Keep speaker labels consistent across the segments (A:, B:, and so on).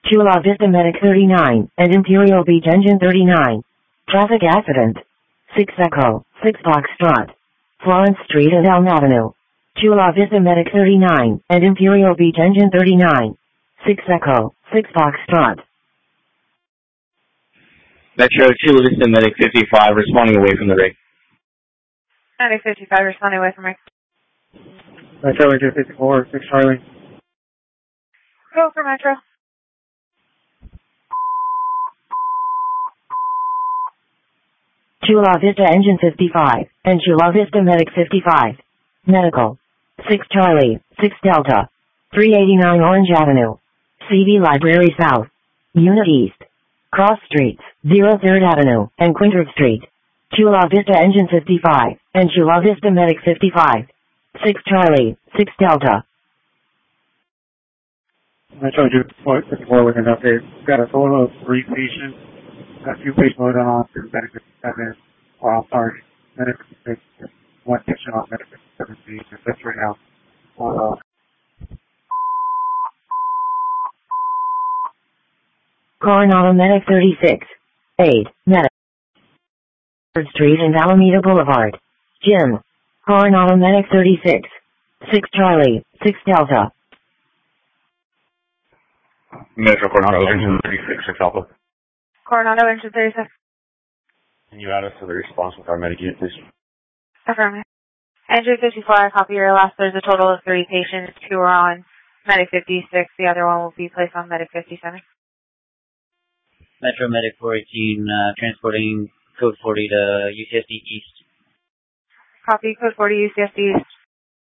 A: Chula Vista Medic 39, and Imperial Beach Engine 39. Traffic accident. 6 Echo, 6 Foxtrot. Florence Street and Elm Avenue. Chula Vista Medic 39, and Imperial Beach Engine 39. 6 Echo, 6 Foxtrot.
B: Metro Chula Vista Medic 55, responding away from the rig.
C: Medic 55, responding away from rig.
D: Metro Engine 54, 6 Charlie.
C: Go for Metro.
A: Chula Vista Engine 55, and Chula Vista Medic 55. Medical. 6 Charlie, 6 Delta. 389 Orange Avenue. CV Library South. Unit East. Cross Streets, 03rd Avenue, and Quintard Street. Chula Vista Engine 55, and Chula Vista Medic 55. 6 Charlie, 6 Delta.
D: Metro Engine 54 with an update. Got a total of 3 patients. Got 2 patients loaded on to Medic 57. Well, sorry, Medic 56. 1 patient on Medic 57 being assessed right now.
A: Coronado Medic 36. 8, Medic. 3rd Street and Alameda Boulevard. Jim. Coronado Medic 36. 6 Charlie, 6 Delta.
E: Metro Coronado Engine 36, 6 Alpha.
C: Coronado Engine 36.
E: Can you add us to the response with our medic unit, please?
C: Affirmative. Engine 54, copy your last. There's a total of 3 patients. 2 are on Medic 56. The other one will be placed on Medic 57.
F: Metro Medic 418, transporting code 40 to UCSD East.
C: Copy, code 40 UCSD East.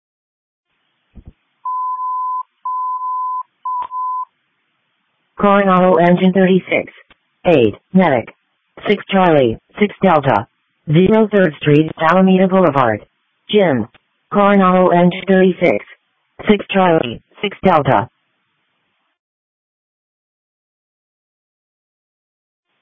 A: Coronado Engine 36. 8, Medic. 6 Charlie, 6 Delta. 03rd Street, Alameda Boulevard. Jim. Coronado Engine 36. 6 Charlie, 6 Delta.